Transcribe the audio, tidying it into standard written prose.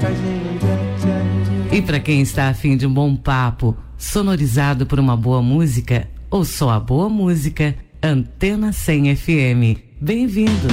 E para quem está afim de um bom papo, sonorizado por uma boa música, ou só a boa música, Antena 100 FM. Bem-vindo!